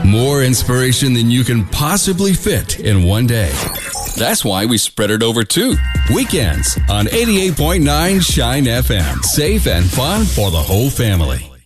More inspiration than you can possibly fit in one day. That's why we spread it over 2 weekends on 88.9 Shine FM. Safe and fun for the whole family.